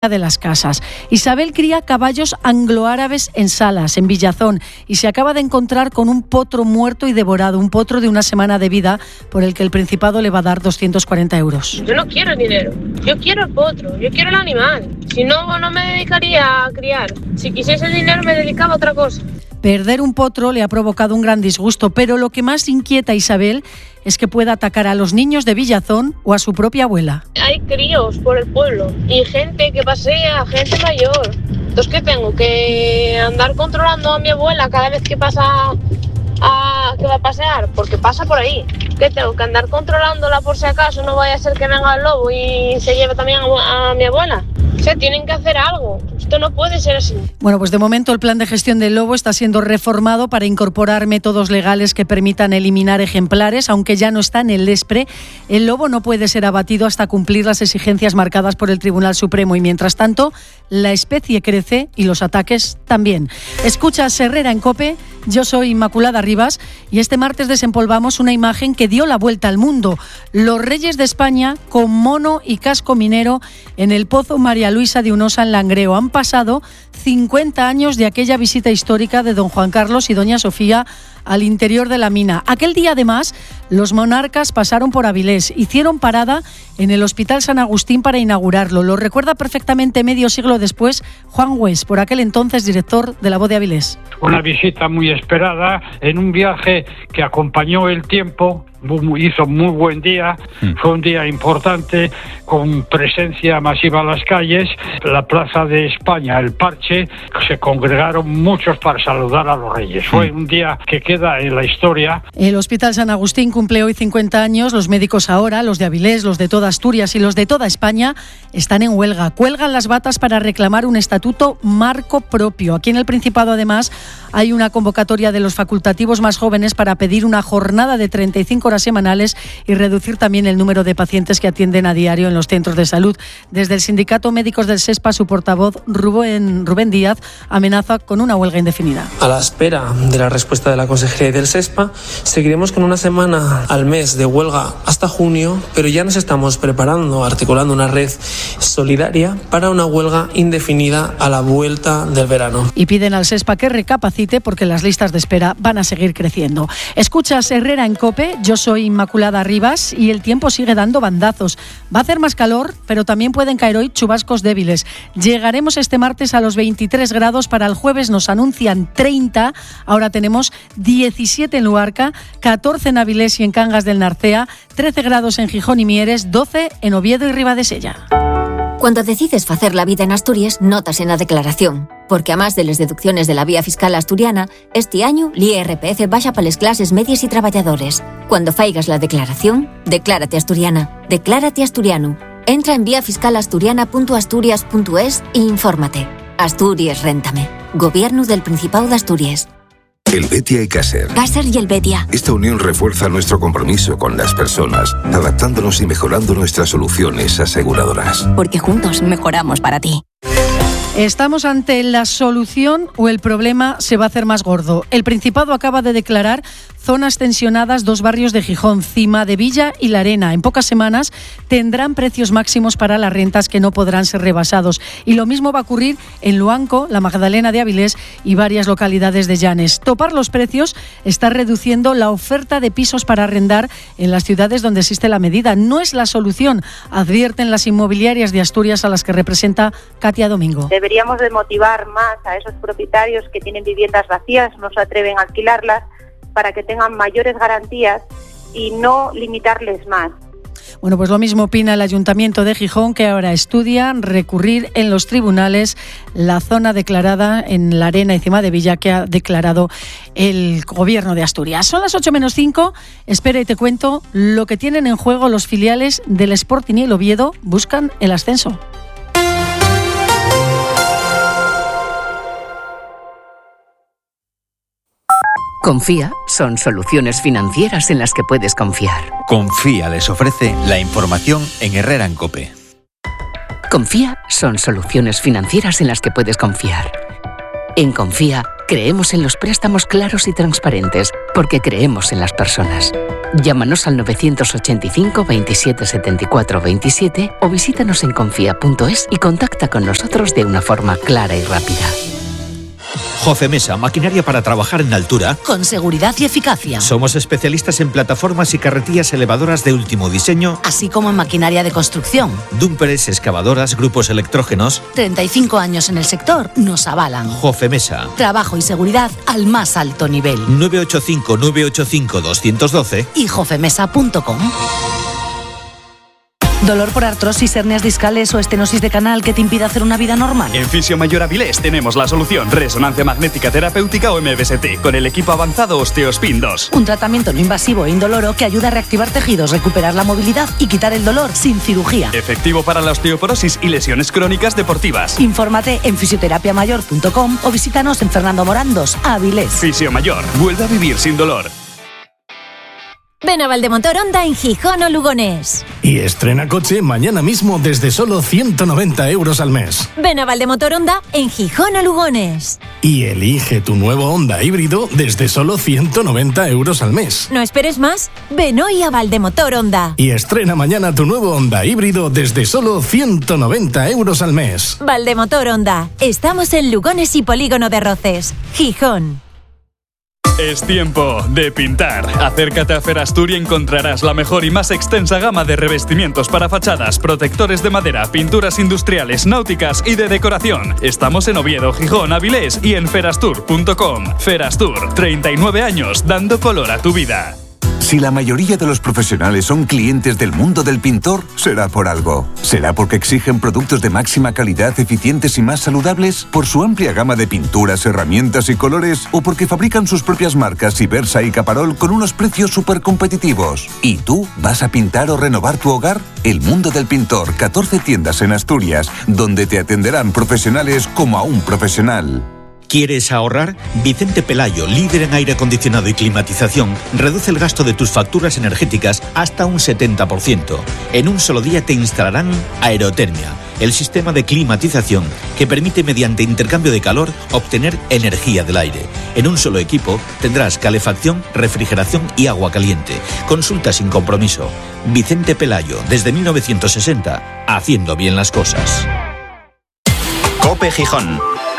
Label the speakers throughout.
Speaker 1: de las casas. Isabel cría caballos angloárabes en Salas, en Villazón, y se acaba de encontrar con un potro muerto y devorado, un potro de una semana de vida por el que el Principado le va a dar 240 euros.
Speaker 2: Yo no quiero dinero, yo quiero el potro, yo quiero el animal. Si no, no me dedicaría a criar. Si quisiese el dinero me dedicaba a otra cosa.
Speaker 1: Perder un potro le ha provocado un gran disgusto, pero lo que más inquieta a Isabel es que pueda atacar a los niños de Villazón o a su propia abuela.
Speaker 2: Hay críos por el pueblo y gente que pasea, gente mayor. Entonces, ¿qué tengo? ¿Que andar controlando a mi abuela cada vez que pasa que va a pasear? Porque pasa por ahí. ¿Qué tengo? ¿Que andar controlándola por si acaso no vaya a ser que venga el lobo y se lleve también a mi abuela? O sea, tienen que hacer algo. Esto no puede ser así.
Speaker 1: Bueno, pues de momento el plan de gestión del lobo está siendo reformado para incorporar métodos legales que permitan eliminar ejemplares, aunque ya no está en el LESPRE. El lobo no puede ser abatido hasta cumplir las exigencias marcadas por el Tribunal Supremo y, mientras tanto, la especie crece y los ataques también. Escuchas Herrera en COPE, yo soy Inmaculada Rivas y este martes desempolvamos una imagen que dio la vuelta al mundo. Los Reyes de España con mono y casco minero en el Pozo María Luisa de Unosa en Langreo. Han pasado 50 años de aquella visita histórica de don Juan Carlos y doña Sofía al interior de la mina. Aquel día, además, los monarcas pasaron por Avilés, hicieron parada en el Hospital San Agustín para inaugurarlo. Lo recuerda perfectamente medio siglo después Juan Gües, por aquel entonces director de la Voz de Avilés.
Speaker 3: Una visita muy esperada en un viaje que acompañó el tiempo. Hizo muy buen día, fue un día importante, con presencia masiva en las calles. La Plaza de España, el Parche, se congregaron muchos para saludar a los reyes. Fue un día que queda en la historia.
Speaker 1: El Hospital San Agustín cumple hoy 50 años. Los médicos ahora, los de Avilés, los de toda Asturias y los de toda España, están en huelga. Cuelgan las batas para reclamar un estatuto marco propio. Aquí en el Principado, además, hay una convocatoria de los facultativos más jóvenes para pedir una jornada de 35 horas semanales y reducir también el número de pacientes que atienden a diario en los centros de salud. Desde el Sindicato Médicos del SESPA, su portavoz Rubén Díaz amenaza con una huelga indefinida.
Speaker 4: A la espera de la respuesta de la Consejería del SESPA, seguiremos con una semana al mes de huelga hasta junio, pero ya nos estamos preparando, articulando una red solidaria para una huelga indefinida a la vuelta del verano.
Speaker 1: Y piden al SESPA que recapacite porque las listas de espera van a seguir creciendo. Escuchas Herrera en COPE, yo soy Inmaculada Rivas y el tiempo sigue dando bandazos. Va a hacer más calor, pero también pueden caer hoy chubascos débiles. Llegaremos este martes a los 23 grados, para el jueves nos anuncian 30, ahora tenemos 17 en Luarca, 14 en Avilés y en Cangas del Narcea, 13 grados en Gijón y Mieres, 12 en Oviedo y Ribadesella.
Speaker 5: Cuando decides facer la vida en Asturias, notas en la declaración. Porque a más de las deducciones de la vía fiscal asturiana, este año l'IRPF baixa para las clases medias y trabajadores. Cuando faigas la declaración, declárate asturiana. Declárate asturiano. Entra en viafiscalasturiana.asturias.es e infórmate. Asturias Réntame. Gobierno del Principado de Asturias.
Speaker 6: Helvetia y Caser.
Speaker 5: Caser y Helvetia.
Speaker 6: Esta unión refuerza nuestro compromiso con las personas, adaptándonos y mejorando nuestras soluciones aseguradoras.
Speaker 5: Porque juntos mejoramos para ti.
Speaker 1: ¿Estamos ante la solución o el problema se va a hacer más gordo? El Principado acaba de declarar zonas tensionadas 2 barrios de Gijón, Cima de Villa y La Arena. En pocas semanas tendrán precios máximos para las rentas que no podrán ser rebasados. Y lo mismo va a ocurrir en Luanco, La Magdalena de Avilés y varias localidades de Llanes. Topar los precios está reduciendo la oferta de pisos para arrendar en las ciudades donde existe la medida. No es la solución, advierten las inmobiliarias de Asturias, a las que representa Katia Domingo.
Speaker 7: Deberíamos de motivar más a esos propietarios que tienen viviendas vacías, no se atreven a alquilarlas, para que tengan mayores garantías y no limitarles más.
Speaker 1: Bueno, pues lo mismo opina el Ayuntamiento de Gijón, que ahora estudia recurrir en los tribunales la zona declarada en La Arena y Cima de Villa que ha declarado el Gobierno de Asturias. Son las 8:05, espera y te cuento lo que tienen en juego los filiales del Sporting y el Oviedo. Buscan el ascenso.
Speaker 8: Confía son soluciones financieras en las que puedes confiar.
Speaker 9: Confía les ofrece la información en Herrera en COPE.
Speaker 8: Confía son soluciones financieras en las que puedes confiar. En Confía creemos en los préstamos claros y transparentes porque creemos en las personas. Llámanos al 985 27 74 27 o visítanos en confía.es y contacta con nosotros de una forma clara y rápida.
Speaker 10: Jofemesa, maquinaria para trabajar en altura.
Speaker 11: Con seguridad y eficacia.
Speaker 10: Somos especialistas en plataformas y carretillas elevadoras de último diseño,
Speaker 11: así como en maquinaria de construcción.
Speaker 10: Dúmperes, excavadoras, grupos electrógenos.
Speaker 11: 35 años en el sector nos avalan.
Speaker 10: Jofemesa.
Speaker 11: Trabajo y seguridad al más alto nivel.
Speaker 10: 985-985-212
Speaker 11: y jofemesa.com. ¿Dolor por artrosis, hernias discales o estenosis de canal que te impide hacer una vida normal?
Speaker 12: En Fisio Mayor Avilés tenemos la solución. Resonancia magnética terapéutica o MBST con el equipo avanzado Osteospin 2.
Speaker 11: Un tratamiento no invasivo e indoloro que ayuda a reactivar tejidos, recuperar la movilidad y quitar el dolor sin cirugía.
Speaker 12: Efectivo para la osteoporosis y lesiones crónicas deportivas.
Speaker 11: Infórmate en fisioterapiamayor.com o visítanos en Fernando Morán 2, Avilés.
Speaker 12: Fisio Mayor, vuelve a vivir sin dolor.
Speaker 13: Ven a Valdemotor Honda en Gijón o Lugones.
Speaker 14: Y estrena coche mañana mismo desde solo 190 euros al mes.
Speaker 13: Ven a Valdemotor Honda en Gijón o Lugones.
Speaker 14: Y elige tu nuevo Honda híbrido desde solo 190 euros al mes.
Speaker 13: No esperes más, ven hoy a Valdemotor Honda.
Speaker 14: Y estrena mañana tu nuevo Honda híbrido desde solo 190 euros al mes.
Speaker 13: Valdemotor Honda. Estamos en Lugones y Polígono de Roces, Gijón.
Speaker 12: Es tiempo de pintar. Acércate a Ferastour y encontrarás la mejor y más extensa gama de revestimientos para fachadas, protectores de madera, pinturas industriales, náuticas y de decoración. Estamos en Oviedo, Gijón, Avilés y en ferastour.com. Ferastour, 39 años dando color a tu vida.
Speaker 15: Si la mayoría de los profesionales son clientes del mundo del pintor, será por algo. ¿Será porque exigen productos de máxima calidad, eficientes y más saludables? ¿Por su amplia gama de pinturas, herramientas y colores? ¿O porque fabrican sus propias marcas Ibersa y Caparol con unos precios súper competitivos? ¿Y tú vas a pintar o renovar tu hogar? El mundo del pintor, 14 tiendas en Asturias, donde te atenderán profesionales como a un profesional.
Speaker 10: ¿Quieres ahorrar? Vicente Pelayo, líder en aire acondicionado y climatización, reduce el gasto de tus facturas energéticas hasta un 70%. En un solo día te instalarán Aerotermia, el sistema de climatización que permite mediante intercambio de calor obtener energía del aire. En un solo equipo tendrás calefacción, refrigeración y agua caliente. Consulta sin compromiso. Vicente Pelayo, desde 1960, haciendo bien las cosas.
Speaker 9: COPE Gijón.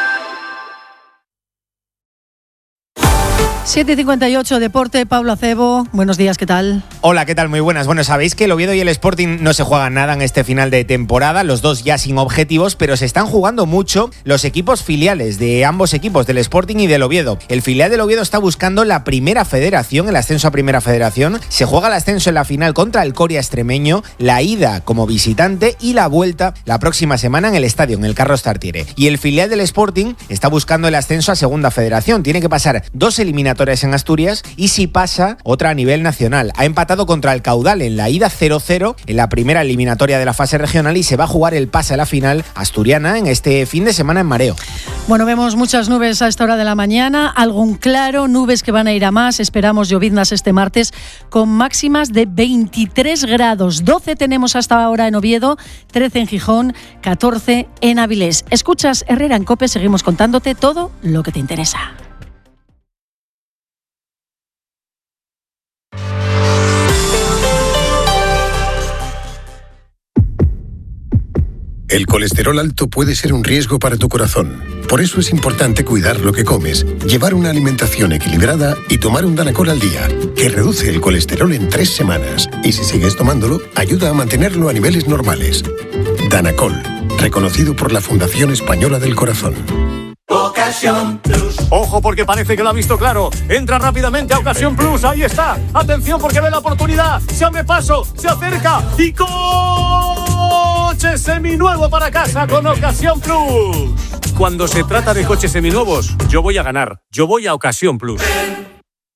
Speaker 1: 7:58 Deporte, Pablo Acebo, buenos días, ¿qué tal?
Speaker 16: Hola, ¿qué tal? Muy buenas. Bueno, sabéis que el Oviedo y el Sporting no se juegan nada en este final de temporada, los dos ya sin objetivos, pero se están jugando mucho los equipos filiales de ambos equipos, del Sporting y del Oviedo. El filial del Oviedo está buscando la primera federación, el ascenso a primera federación. Se juega el ascenso en la final contra el Coria Extremeño, la ida como visitante y la vuelta la próxima semana en el estadio, en el Carlos Tartiere. Y el filial del Sporting está buscando el ascenso a segunda federación. Tiene que pasar 2 eliminatorias en Asturias y si pasa, otra a nivel nacional. Ha empatado contra el Caudal en la ida 0-0 en la primera eliminatoria de la fase regional y se va a jugar el pase a la final asturiana en este fin de semana en Mareo.
Speaker 1: Bueno, vemos muchas nubes a esta hora de la mañana, algún claro, nubes que van a ir a más, esperamos lloviznas este martes con máximas de 23 grados, 12 tenemos hasta ahora en Oviedo, 13 en Gijón, 14 en Avilés. Escuchas Herrera en COPE, seguimos contándote todo lo que te interesa.
Speaker 17: El colesterol alto puede ser un riesgo para tu corazón. Por eso es importante cuidar lo que comes, llevar una alimentación equilibrada y tomar un Danacol al día, que reduce el colesterol en 3 semanas. Y si sigues tomándolo, ayuda a mantenerlo a niveles normales. Danacol, reconocido por la Fundación Española del Corazón.
Speaker 18: Ocasión Plus. Ojo porque parece que lo ha visto claro. Entra rápidamente a Ocasión Plus. Ahí está. Atención porque ve la oportunidad. Se abre paso. Se acerca. Y coche seminuevo para casa con Ocasión Plus. Cuando se trata de coches seminuevos, yo voy a ganar. Yo voy a Ocasión Plus.